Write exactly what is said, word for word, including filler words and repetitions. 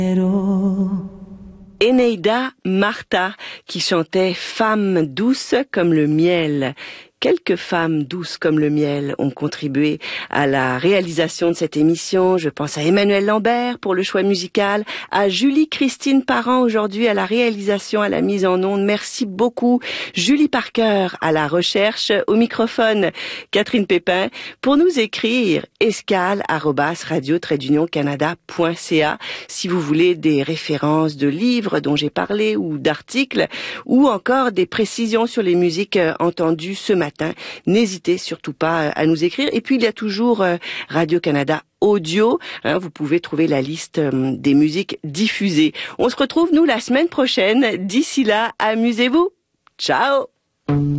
Eneida Marta, qui chantait « Femme douce comme le miel ». Quelques femmes douces comme le miel ont contribué à la réalisation de cette émission. Je pense à Emmanuel Lambert pour le choix musical, à Julie-Christine Parent aujourd'hui à la réalisation, à la mise en onde. Merci beaucoup. Julie Parker à la recherche, au microphone Catherine Pépin. Pour nous écrire, escale arobase radio trait d'union canada point c a si vous voulez des références de livres dont j'ai parlé ou d'articles ou encore des précisions sur les musiques entendues ce matin. N'hésitez surtout pas à nous écrire. Et puis il y a toujours Radio-Canada Audio. Hein, vous pouvez trouver la liste euh, des musiques diffusées. On se retrouve nous la semaine prochaine. D'ici là, amusez-vous. Ciao.